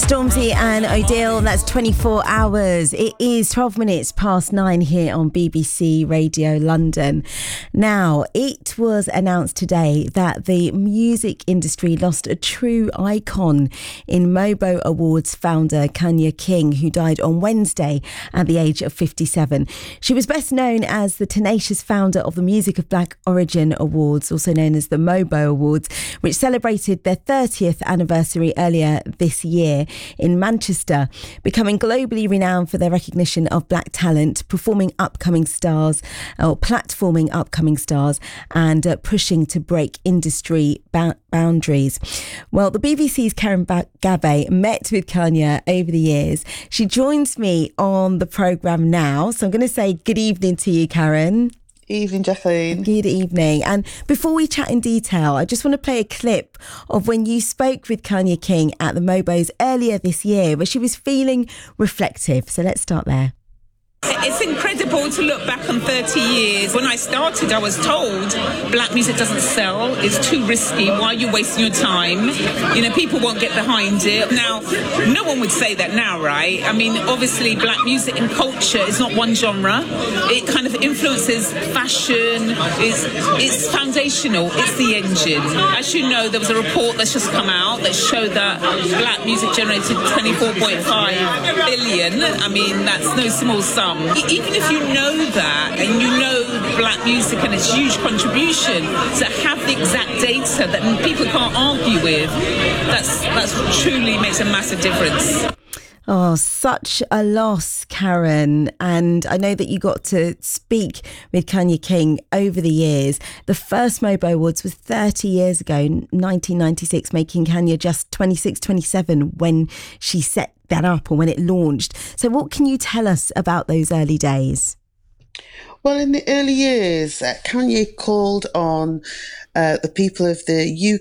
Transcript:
Stormzy and Odile, and that's 24 hours. It is 12 minutes past 9 here on BBC Radio London. Now, it was announced today that the music industry lost a true icon in MOBO Awards founder Kanya King, who died on Wednesday at the age of 57. She was best known as the tenacious founder of the Music of Black Origin Awards, also known as the MOBO Awards, which celebrated their 30th anniversary earlier this year in Manchester, becoming globally renowned for their recognition of black talent, platforming upcoming stars, and pushing to break industry boundaries. Well, the BBC's Karen Gabay met with Kanya over the years. She joins me on the programme now, so I'm going to say good evening to you, Karen. Evening, Jacqueline. Good evening. And before we chat in detail, I just want to play a clip of when you spoke with Kanya King at the MOBOs earlier this year, where she was feeling reflective. So let's start there. It's incredible to look back on 30 years. When I started, I was told black music doesn't sell, it's too risky, why are you wasting your time? You know, people won't get behind it. Now, no one would say that now, right? I mean, obviously, black music and culture is not one genre. It kind of influences fashion, it's foundational, it's the engine. As you know, there was a report that's just come out that showed that black music generated 24.5 billion. I mean, that's no small sum. Even if you know that and you know black music and its huge contribution, to have the exact data that people can't argue with, that's what truly makes a massive difference. Oh, such a loss, Karen. And I know that you got to speak with Kanya King over the years. The first MOBO Awards was 30 years ago, 1996, making Kanya just 26, 27 when she set that up or when it launched. So what can you tell us about those early days? Well, in the early years, Kanye called on the people of the